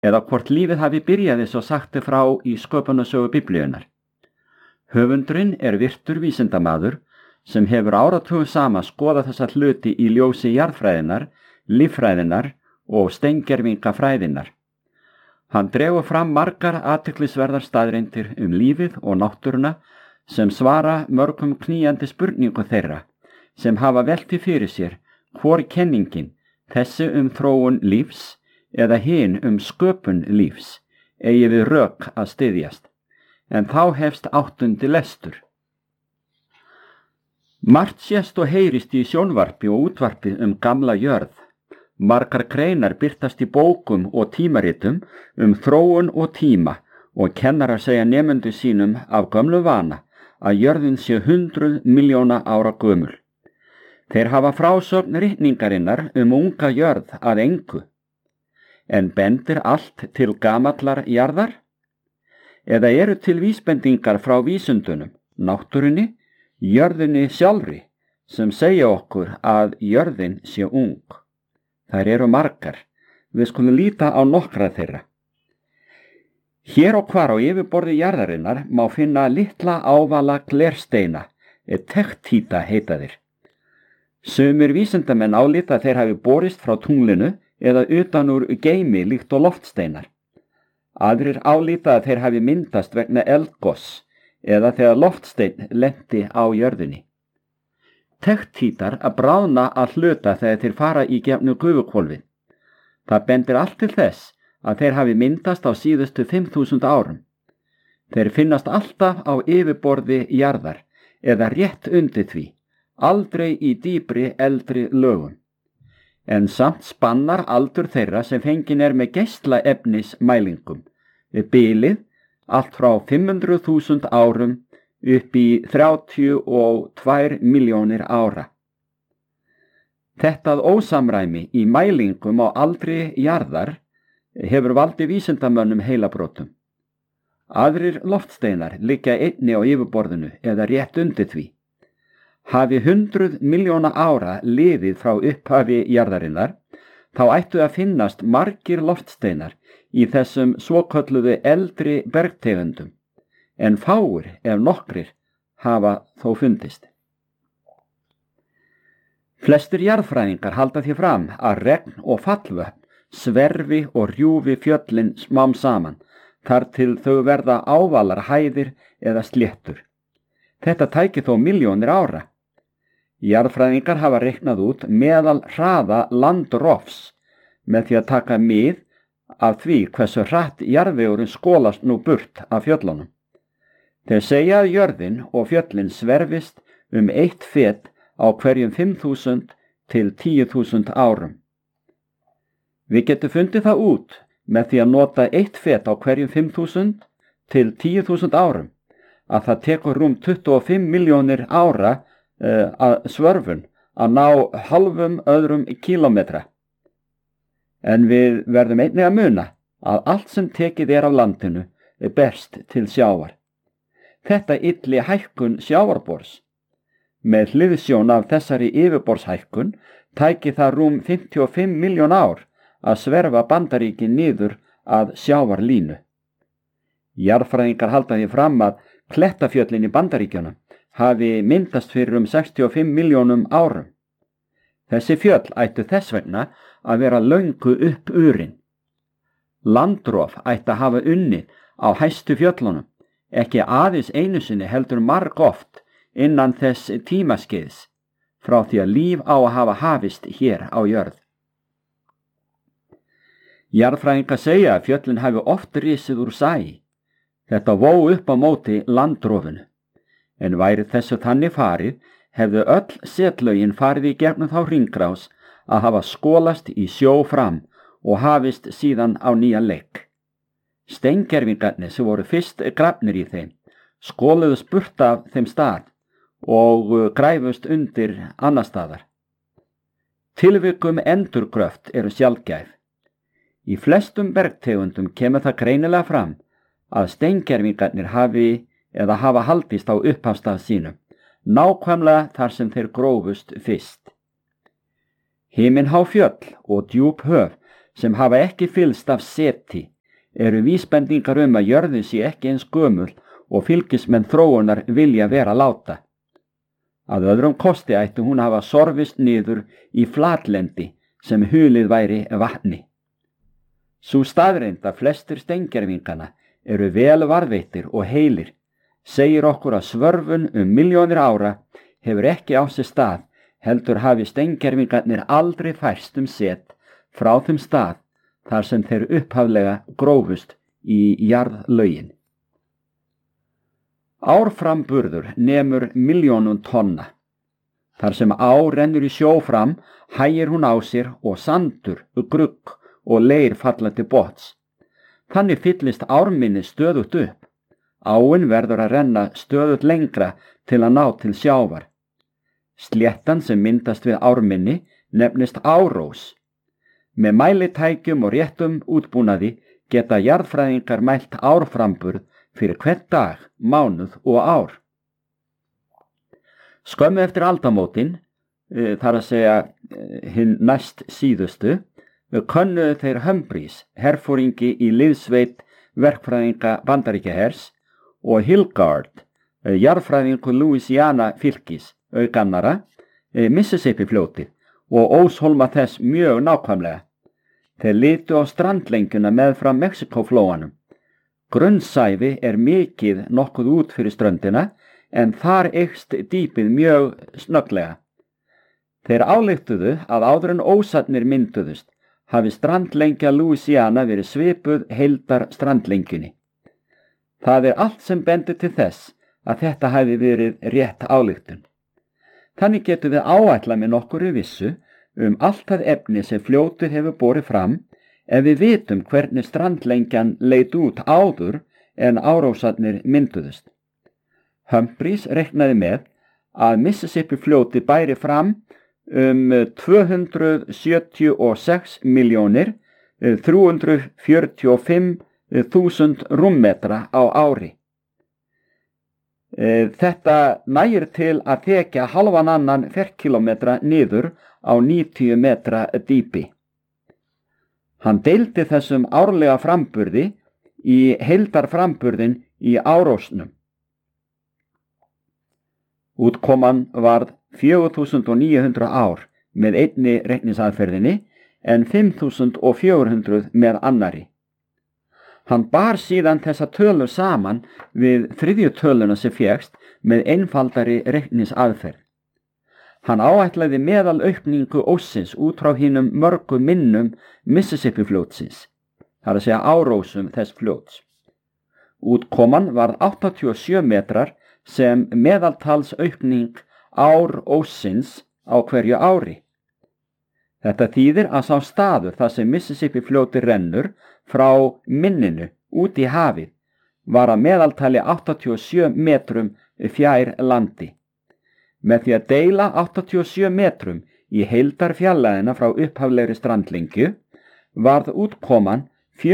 eða hvort lífið hafi byrjaði svo sagti frá í sköpunarsögu Biblíunnar. Höfundurinn virtur vísindamaður sem hefur áratugum sama skoðað þessa hluti í ljósi jarðfræðinnar, líffræðinnar og steingervingafræðinnar. Hann dregur fram margar athyglisverðar staðreyndir lífið og náttúruna sem svara mörgum knýjandi spurningu þeirra sem hafa velti fyrir sér hvor kenningin, þessi þróun lífs eða hin sköpun lífs, eigi við rök að styðjast. En þá hefst 8. lestur. Margt sést og heyrist í sjónvarpi og útvarpi gamla jörð. Margar greinar birtast í bókum og tímaritum þróun og tíma og kennarar segja nemendum sínum af gömlu vana að jörðin sé 100 milljóna ára gömul. Þeir hafa frásögn ritningarinnar unga jörð að engu. En bendir allt til gamallar jarðar? Eða eru til vísbendingar frá vísundunum, náttúrunni, jörðinni sjálfri, sem segja okkur að jörðin sé ung? Þær eru margar. Við skulum líta á nokkra þeirra. Hér og hvar á yfirborði jarðarinnar má finna litla ávala glersteina, tektíta heita þeir. Sumir vísindamenn álíta að þeir hafi borist frá tunglinu eða utan úr geimi líkt og loftsteinar. Aðrir álíta að þeir hafi myndast vegna eldgoss eða þegar loftsteinn lenti á jörðinni. Tektítar að bráðna að hluta þegar þeir fara í gegnum gufuhvolfið. Það bendir allt til þess að þeir hafi myndast á síðustu 5.000 árum. Þeir finnast alltaf á yfirborði jarðar eða rétt undir því, aldrei í dýpri eldri lögum. En samt spannar aldur þeirra sem fengin með geislaefnismælingum, bilið allt frá 500.000 árum upp í 32 milljónir ára. Þetta ósamræmi í mælingum á aldri jarðar hefur valdið vísindamönnum heilabrotum. Aðrir loftsteinar liggja einni á yfirborðinu eða rétt undir því. Hafi 100 milljóna ára liðið frá upphafi jarðarinnar, þá ættu að finnast margir loftsteinar í þessum svokölluðu eldri bergtegundum, en fáir ef nokkrir hafa þó fundist. Flestir jarðfræðingar halda því fram að regn og fallvötn sverfi og rjúfi fjöllin smám saman, þar til þau verða ávalar hæðir eða sléttur. Þetta tæki þó milljónir ára. Jarðfræðingar hafa reiknað út meðal hraða landrofs með því að taka mið af því hversu hratt jarðvegurinn skolast nú burt af fjöllunum. Þeir segja að jörðin og fjöllin sverfist 1 fet á hverjum 5.000 til 10.000 árum. Við getum fundið það út með því að nota 1 fet á hverjum 5.000 til 10.000 árum, að það tekur rúm 25 milljónir ára að svörfun að ná hálfum öðrum kílómetra. En við verðum einnig að muna að allt sem tekið af landinu berst til sjávar. Þetta ylli hækkun sjávarbors. Með hliðsjón af þessari yfirborðshækkun tæki það rúm 55 milljón ár að sverfa Bandaríkin niður að sjávarlínu. Jarðfræðingar halda því fram að klettafjöllin í Bandaríkjunum hafi myndast fyrir 65 milljónum árum. Þessi fjöll ættu þess vegna að vera löngu upp urin. Landrof ætti að hafa unnið á hæstu fjöllunum, ekki aðeins einu sinni heldur margoft innan þess tímaskeiðs frá því að líf á að hafa hafist hér á jörð. Jarðfræðingar segja að fjöllin hafi oft risið úr sæ. Þetta vó upp á móti landrofinu. En væri þessu þannig farið, hefðu öll setlögin farið í gegnum þá hringrás að hafa skolast í sjó fram og hafist síðan á nýjan leik. Steingervingarnir sem voru fyrst grafnir í þeim, skoluðust burt af þeim stað og græfust undir annar staðar. Tilvikum endurgröft eru sjaldgæf. Í flestum bergtegundum kemur það greinilega fram að steingervingarnir hafa haldist á upphafstað sínum, nákvæmlega þar sem þeir grófust fyrst. Himinhá fjöll og djúp höf sem hafa ekki fyllst af seti, eru vísbendingar að jörðin sé ekki eins gömul og fylgismenn þróunar vilja vera láta. Að öðrum kosti ætti hún hafa sorfist niður í flatlendi sem hulið væri vatni. Sú staðreynd að flestir steingervingana eru vel varðveittir og heilir segir okkur að svörfun milljónir ára hefur ekki á sér stað, heldur hafi steingervingarnir aldrei færst set frá þeim stað þar sem þeir upphaflega grófust í jarðlögin. Árframburður nemur milljónum tonna. Þar sem ár rennur í sjó fram, hægir hún á sér og sandur, grugg og leir falla til botns. Þannig fyllist árminni stöðugt upp. Áin verður að renna stöðugt lengra til að ná til sjávar. Sléttan sem myndast við árminni nefnist árós. Með mælitækjum og réttum útbúnaði geta jarðfræðingar mælt árframburð fyrir hvern dag, mánuð og ár. Skömmu eftir aldamótin, þar að segja hinn næst síðustu, könnuðu þeir Humphreys, herforingi í liðsveit verkfræðinga Bandaríkjahers, og Hilgard, jarðfræðingu Louisiana fylkis, auk annara, Mississippi fljótið og óshólma þess mjög nákvæmlega. Þeir litu á strandlengjuna meðfram Mexíkóflóanum. Grunnsævi mikið nokkuð út fyrir ströndina, en þar eykst dýpið mjög snögglega. Þeir ályktuðu að áður en ósarnir mynduðust hafi strandlengja Louisiana verið svipuð heildar strandlengjunni. Það allt sem bendir til þess að þetta hafi verið rétt ályktun. Þannig getum við áætla með nokkru vissu allt það efni sem fljótið hefur borið fram ef við vitum hvernig strandlengjan leit út áður en árósarnir mynduðust. Humphreys reiknaði með að Mississippi fljótið bæri fram 276.345.000 rúmmetra á ári. Þetta nægir til að þekja halvan annan ferkilometra niður á 90 metra dýpi. Hann deildi þessum árlega framburði í heildarframburðin í árósnum. Útkoman varð 4.900 ár með einni reikningsaðferðinni en 5.400 með annari. Hann bar síðan þessa tölur saman við þriðju töluna sem fékkst með einfaldari reikningsaðferð. Hann áætlaði meðalaukningu óssins út frá hinum mörgu minnum Mississippi fljótsins, þar að segja árósum þess fljóts. Útkoman varð 87 metrar sem meðaltalsaukning ár óssins á hverju ári. Þetta þýðir að sá staður þar sem Mississippi fljóti rennur frá minninu út í hafið var að meðaltali 87 metrum fjær landi. Með því að deila 87 metrum í heildarfjarlægðina frá upphaflegri strandlengju varð útkoman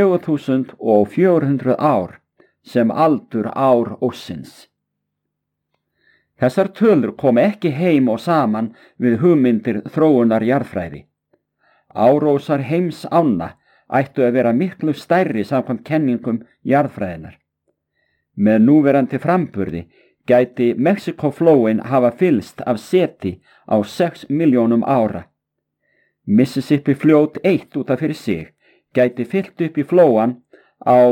4.400 ár sem aldur ár óssins. Þessar tölur koma ekki heim og saman við hugmyndir þróunar jarðfræði. Árósar heims ána ættu að vera miklu stærri samkvæmt kenningum jarðfræðinar. Með núverandi framburði gæti Mexíkóflóin hafa fyllst af seti á 6 milljónum ára. Mississippi fljót eitt út af fyrir sig gæti fyllt upp í flóan á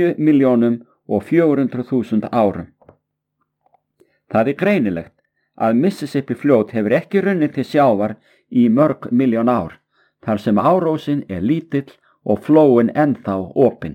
10.400.000 árum. Það greinilegt að Mississippi fljót hefur ekki runnið til sjávar í mörg milljón ár, þar sem árósin lítill og flóin ennþá opin.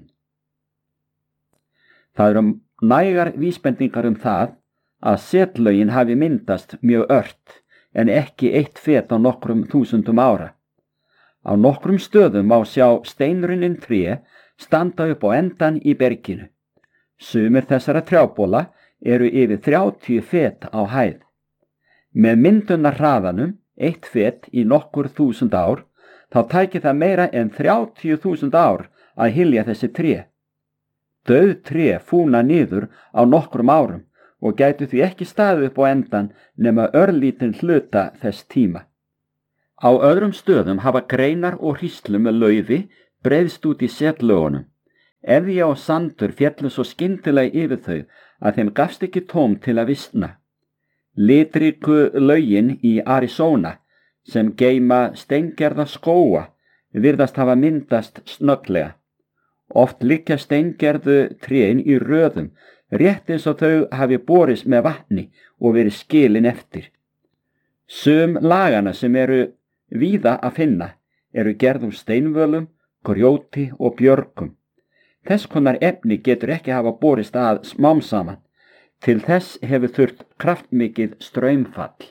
Það nægar vísbendingar það að setlögin hafi myndast mjög ört en ekki eitt fet á nokkrum þúsundum ára. Á nokkrum stöðum má sjá steinrunnin tré standa upp á endan í berginu. Sumir þessara trjábóla eru yfir 30 fet á hæð. Með myndunar hraðanum, 1 fet í nokkur þúsund ár, þá tæki það meira en 30.000 ár að hylja þessi tré. Dauð tré fúna niður á nokkrum árum og gætu því ekki staðið upp á endan nema örlítinn hluta þess tíma. Á öðrum stöðum hafa greinar og hríslu með laufi breiðst út í setlögunum. Eðja og sandur féllu svo skyndilega yfir þau að þeim gafst ekki tóm til að visna. Litríku laugin í Arizona sem geyma steingerða skóga virðast hafa myndast snögglega. Oft liggja steingerðu trén í röðum, rétt eins og þau hafi borist með vatni og verið skilin eftir. Sum lagana sem eru víða að finna eru gerð úr steinvölum, grjóti og björgum. Þess konar efni getur ekki hafa borist að smám saman. Til þess hefur þurft kraftmikið straumfall.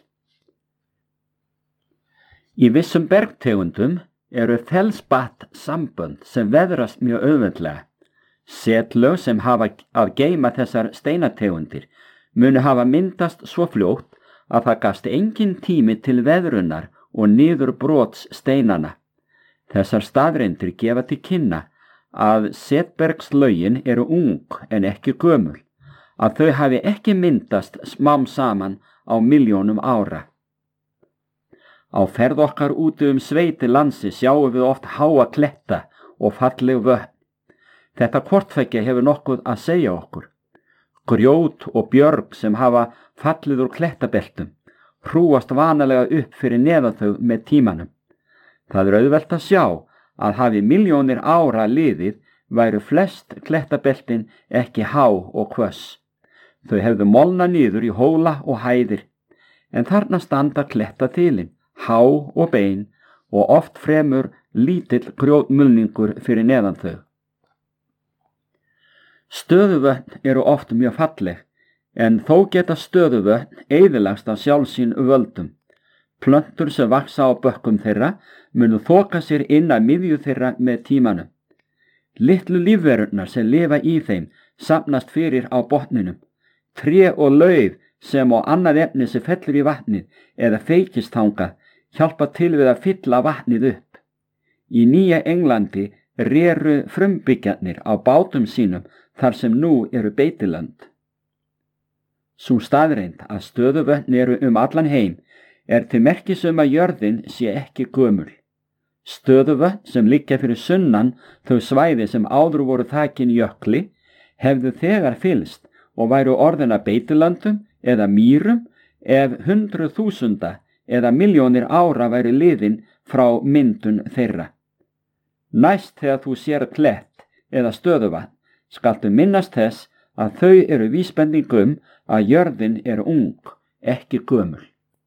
Í vissum bergtegundum eru fellsbatt sambönd sem veðrast mjög auðveldlega. Setlög sem hafa að geyma þessar steinategundir munu hafa myndast svo fljótt að það gafst engin tími til veðrunar og niðurbrots steinana. Þessar staðreyndir gefa til kynna að setbergslaugin eru ung en ekki gömul, að þau hafi ekki myndast smám saman á milljónum ára. Á ferð okkar úti sveiti landsi sjáum við oft háa kletta og falleg vötn. Þetta hvorttveggja hefur nokkuð að segja okkur. Grjót og björg sem hafa fallið úr klettabeltum hrúast vanalega upp fyrir neðan þau með tímanum. Það er auðvelt að sjá að hafi milljónir ára liðið væru flest klettabeltin ekki há og hvöss. Þau hefðu molnað niður í hóla og hæðir, en þarna standa klettaþilin, há og bein og oft fremur lítill grjótmulningur fyrir neðan þau. Stöðuvötn eru oft mjög falleg, en þó geta stöðuvötn eyðilagst af sjálfsín völdum. Plöntur sem vaxa á bökkum þeirra munu þoka sér inn að miðju þeirra með tímanum. Litlu lífverurnar sem lifa í þeim safnast fyrir á botninum. Tré og lauf sem og annað efni sem fellur í vatnið eða feykist þangað hjálpa til við að fylla vatnið upp. Í Nýja Englandi reru frumbyggjarnir á bátum sínum þar sem nú eru beitilönd. Sú staðreynd að stöðuvötn eru allan heim er til merkis að jörðin sé ekki gömul. Stöðuvötn sem liggja fyrir sunnan þau svæði sem áður voru þakin jökli hefðu þegar fyllst og væru orðin að beitilöndum eða mýrum ef 100.000 eða milljónir ára væri liðin frá myndun þeirra. Næst þegar þú sér klett eða stöðuvatn skaltu minnast þess að þau eru vísbending að jörðin er ung, ekki gömul.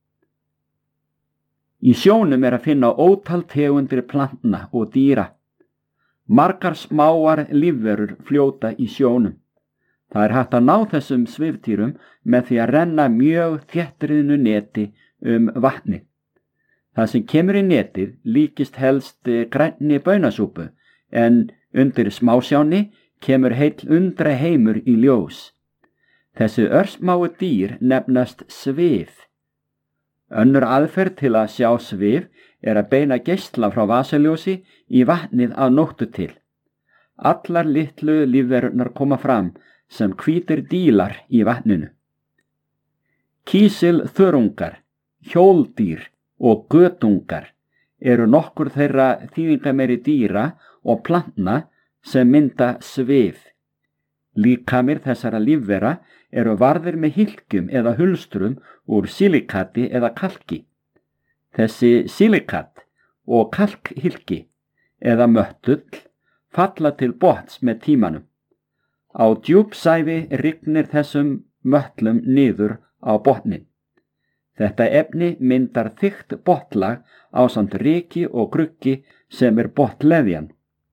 Í sjónum er að finna ótal tegundir plantna og dýra. Margar smáar lífverur fljóta í sjónum. Það er hægt að ná þessum svifdýrum með því að renna mjög þéttriðnu neti vatni. Það sem kemur í netið líkist helst grænni baunasúpu, en undir smásjáni kemur heill undra heimur í ljós. Þessi örsmáu dýr nefnast svif. Önnur aðferð til að sjá svif er að beina geisla frá vasaljósi í vatnið að nóttu til. Allar litlu lífverurnar koma fram sem hvítir dílar í vatninu. Kísilþörungar, hjóldýr og götungar eru nokkur þeirra þýðingameiri dýra og plantna sem mynda svif. Líkamir þessara lífvera eru varðir með hylkjum eða hulstrum úr silikati eða kalki. Þessi silikat og kalkhylki eða möttull falla til botns með tímanum. Á djúpsævi rignir þessum möttlum niður á botnin. Þetta efni myndar þykkt botlag ásamt ryki og gruggi sem er botleðjan.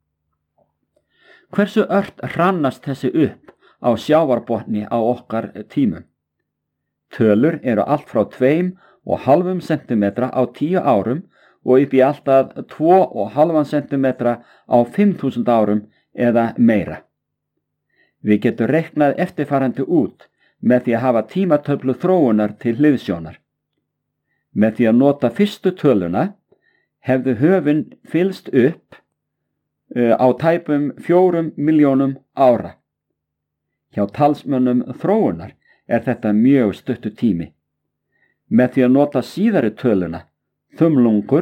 Hversu ört hrannast þessi upp á sjávarbotni á okkar tímum? Tölur eru allt frá 2,5 cm á 10 árum og upp í alltaf 2,5 cm á 5.000 árum eða meira. Við getum reiknað eftirfarandi út með því að hafa tímatöflu þróunar til hliðsjónar. Með því að nota fyrstu töluna hefðu höfin fyllst upp á tæpum 4 milljónum ára. Hjá talsmönnum þróunar er þetta mjög stuttur tími. Með því að nota síðari töluna, þumlungur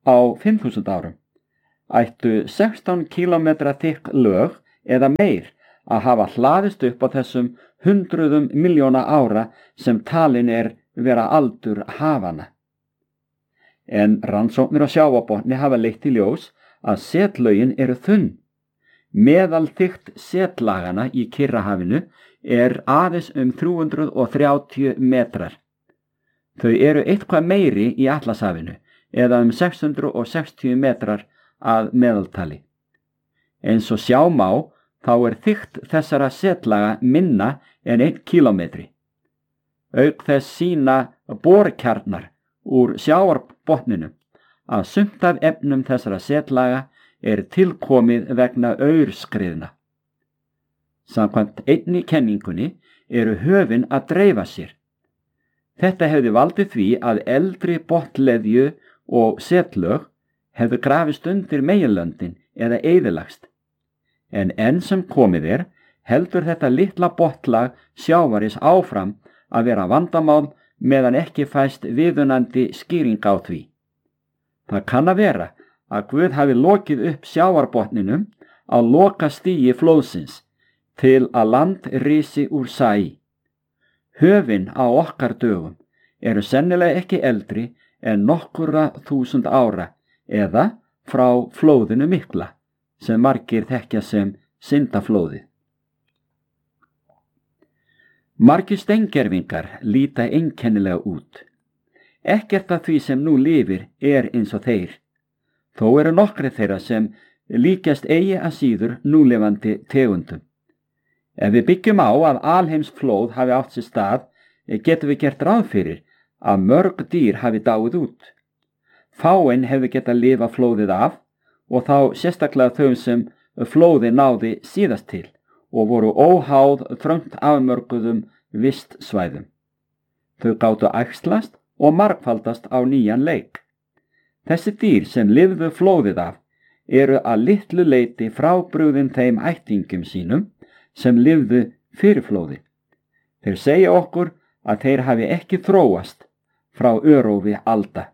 á 5.000 árum. Ættu 16 kílómetra þykk lög eða meir að hafa hlaðist upp á þessum hundruðum miljóna ára sem talin vera aldur hafana. En rannsóknir á sjávarbotni hafa leitt í ljós að setlögin eru þunn. Meðalþykkt setlagana í Kyrrahafinu aðeins 330 metrar. Þau eru eitthvað meiri í Atlantshafinu eða 660 metrar að meðaltali. Eins og sjá má þá þykkt þessara setlaga minna en 1 kílómetri. Auk þess sýna borkjarnar úr sjávarbotninum að sumt af efnum þessara setlaga tilkomið vegna aurskriðna. Samkvæmt einni kenningunni eru höfin að dreifa sér. Þetta hefði valdið því að eldri botnleðju og setlög hefðu grafist undir meginlöndin eða eyðilagst. En enn sem komið heldur þetta litla botnlag sjávarins áfram að vera vandamál meðan ekki fæst viðunandi skýring á því. Það kann að vera að Guð hafi lokið upp sjávarbotninum á lokastigi flóðsins til að land risi úr sæ. Höfin á okkar dögum eru sennilega ekki eldri en nokkurra þúsund ára eða frá flóðinu mikla sem margir þekkja sem syndaflóðið. Margir steingervingar líta einkennilega út. Ekkert af því sem nú lifir eins og þeir. Þó eru nokkrir þeirra sem líkjast eigi að síður núlifandi tegundum. Ef við byggjum á að alheimsflóð hafi átt sér stað, getum við gert ráð fyrir að mörg dýr hafi dáið út. Fáein hefði getað lifað flóðið af og þá sérstaklega þau sem flóðið náði síðast til og voru óháð þröngt afmörkuðum vistsvæðum. Þau gátu æxlast og margfaldast á nýjan leik. Þessi dýr sem lifðu flóðið af eru að litlu leyti frábrugðin þeim ættingum sínum sem lifðu fyrir flóði. Þeir segja okkur að þeir hafi ekki þróast frá örófi alda.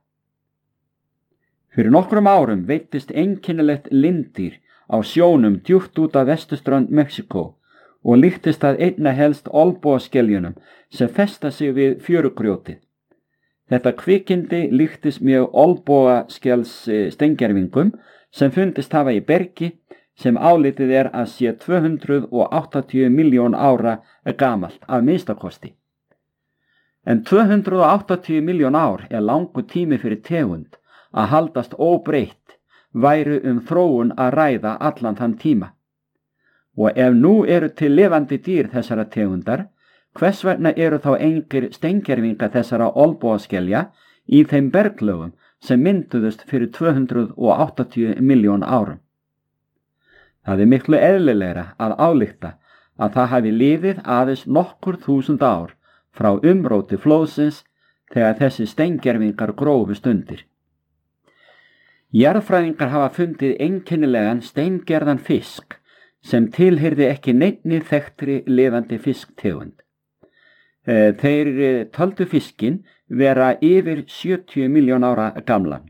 Fyrir nokkrum árum veittist einkennilegt linddýr á sjónum djúpt út af vesturströnd Mexíkó og líktist að einna helst olnbogaskeljunum sem festa sig við fjörugrjótið. Þetta kvikindi líktist mjög olnbogaskels steingervingum sem fundist hafa í bergi sem álitið að sé 280 milljón ára gamalt að minnstakosti. En 280 milljón ár langur tími fyrir tegund að haldast óbreytt væru þróun að ræða allan þann tíma. Og ef nú eru til lifandi dýr þessara tegundar, hvers vegna eru þá engir steingervinga þessara olnbogaskelja í þeim berglögum sem mynduðust fyrir 280 milljón árum? Það miklu eðlilegra að álykta að það hafi liðið aðeins nokkur þúsund ár frá umróti flóðsins þegar þessi steingervingar grófust undir. Jarðfræðingar hafa fundið einkennilegan steingerðan fisk sem tilheyrði ekki neinni þekktri lifandi fisktegund. Þeir töldu fiskinn vera yfir 70 milljón ára gamlan.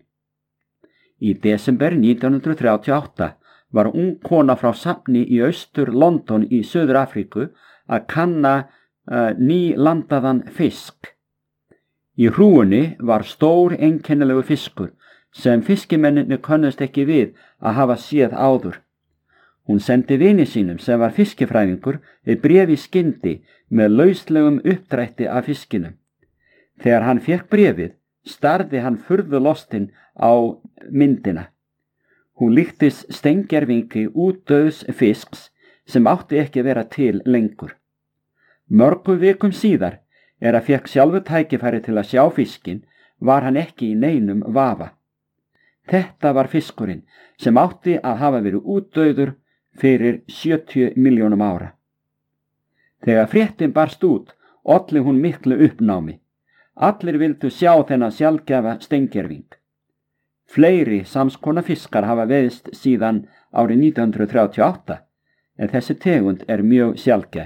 Í desember 1938 var ung kona frá safni í austur London í Suður Afríku að kanna nýlandaðan fisk. Í hrúgunni var stór einkennilegu fiskur sem fiskimennirnir könnust ekki við að hafa séð áður. Hún sendi vini sínum sem var fiskifræðingur bréf í skyndi með lauslegum uppdrætti af fiskinum. Þegar hann fékk bréfið, starði hann furðu lostinn á myndina. Hún líktist steingervingi útdauðs fisks sem átti ekki að vera til lengur. Mörgum vikum síðar að fékk sjálfu tækifæri til að sjá fiskinn, var hann ekki í neinum vafa. Þetta var fiskurinn sem átti að hafa verið útdauður fyrir 70 milljónum ára. Þegar fréttin barst út, olli hún miklu uppnámi. Allir vildu sjá þennan sjaldgæfa steingerving. Fleiri samskona fiskar hafa veiðst síðan árið 1938, en þessi tegund mjög sjaldgæf.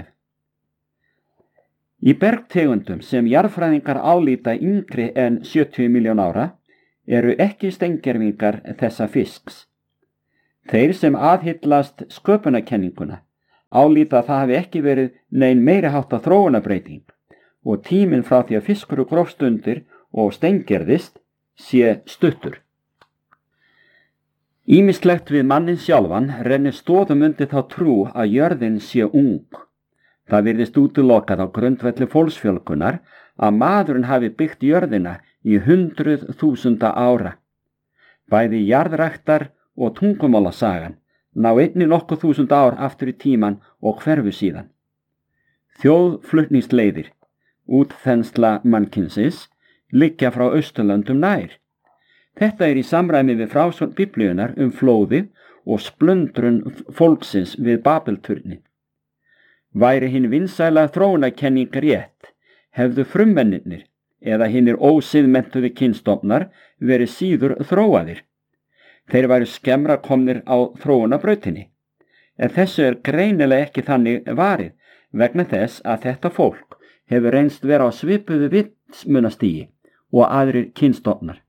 Í bergtegundum sem jarðfræðingar álíta yngri en 70 milljón ára eru ekki steingervingar þessa fisks. Þeir sem aðhyllast sköpunarkenninguna álíta að það hafi ekki verið nein meiri háttar þróunarbreyting og tíminn frá því að fiskur grófst undir og steingerðist sé stuttur. Ýmislegt við mannin sjálfan rennir stoðum undir þá trú að jörðin sé ung. Það virðist útilokað á grundvelli fólksfjölgunar að maðurinn hafi byggt jörðina í 100.000 ára. Bæði jarðræktar og tungumálasagan ná einnig nokkuð þúsund ár aftur í tíman og hverfu síðan. Þjóðflutningsleiðir, útþensla mannkynsins, liggja frá Austurlöndum nær. Þetta er í samræmi við frásögn Biblíunnar flóðið og splundrun fólksins við Babelturni. Væri hinn vinsæla þróunarkenning rétt, hefðu frummennirnir eða hinnir ósiðmenntuðu kynstofnar verið síður þróaðir. Þeir væru skemmra komnir á þróunarbrautinni. En þessu er greinilega ekki þannig varið vegna þess að þetta fólk hefur reynst vera á svipuðu vitsmunastigi og aðrir kynstofnar.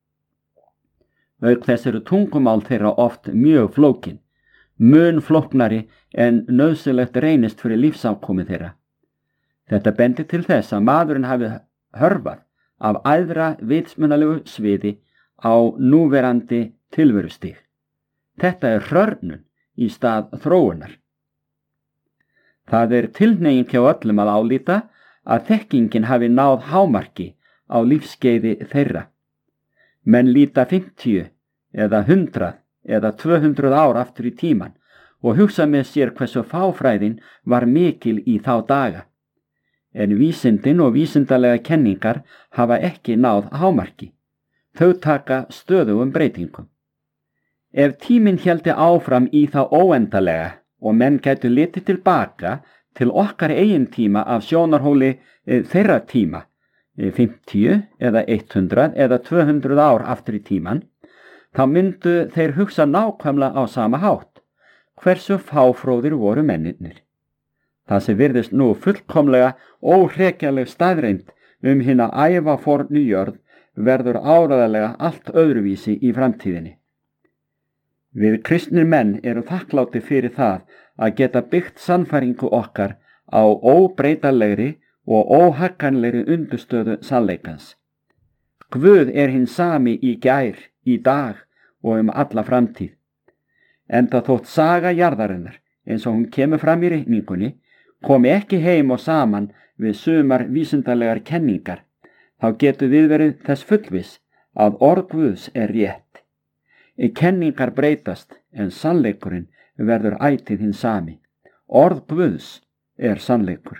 Auk þess eru tungumál þeirra oft mjög flókin, mun flóknari en nauðsynlegt reynist fyrir lífsafkomu þeirra. Þetta bendir til þess að maðurinn hafi hörfað af æðra vitsmunalegu sviði á núverandi tilverustig. Þetta er hrörnun í stað þróunar. Það er tilhneiging hjá öllum að álíta að þekkingin hafi náð hámarki á lífskeiði þeirra. Menn líta 50 eða 100 eða 200 ár aftur í tíman og hugsa með sér hversu fáfræðin var mikil í þá daga. En vísindin og vísindalega kenningar hafa ekki náð hámarki. Þau taka stöðugum breytingum. Ef tíminn héldi áfram í þá óendalega og menn gætu litið tilbaka til okkar eigin tíma af sjónarhóli þeirra tíma, 50 eða 100 eða 200 ár aftur í tíman, þá myndu þeir hugsa nákvæmlega á sama hátt. Hversu fáfróðir voru mennirnir? Það sem virðist nú fullkomlega óhrekjanleg staðreynd hina ævafornu jörð verður áreiðanlega allt öðruvísi í framtíðinni. Við kristnir menn eru þakklátir fyrir það að geta byggt sannfæringu okkar á óbreytanlegri og óhagganlegri undirstöðu sannleikans. Guð er hinn sami í gær, í dag og alla framtíð. Enda þótt saga jarðarinnar, eins og hún kemur fram í reikningunni, komi ekki heim og saman við sumar vísindalegar kenningar, þá getur við verið þess fullviss að orð Guðs er rétt. Kenningar breytast en sannleikurinn verður ætíð hinn sami. Orð Guðs er sannleikur.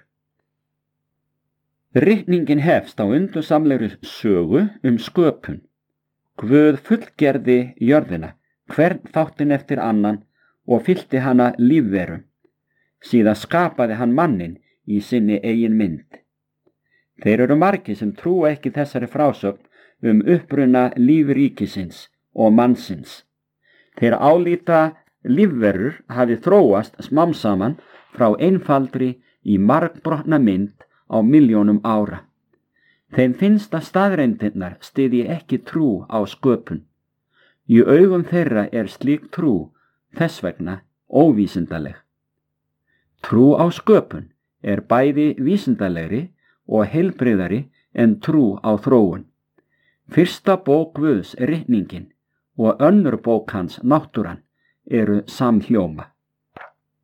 Ritningin hefst á undursamlegri sögu sköpun. Guð fullgerði jörðina, hvern þáttinn eftir annan og fyllti hana lífverum. Síðan skapaði hann manninn í sinni eigin mynd. Þeir eru margir sem trúa ekki þessari frásögn uppruna lífríkisins og mannsins. Þeir álíta lífverur hafi þróast smám saman frá einfaldri í margbrotna mynd á milljónum ára. Þeim finnst að staðreyndirnar styðji ekki trú á sköpun. Í augum þeirra er slík trú þess vegna óvísindaleg. Trú á sköpun er bæði vísindalegri og heilbrigðari en trú á þróun. Fyrsta bók Guðs, ritningin, og önnur bók hans, náttúran, eru samhljóma.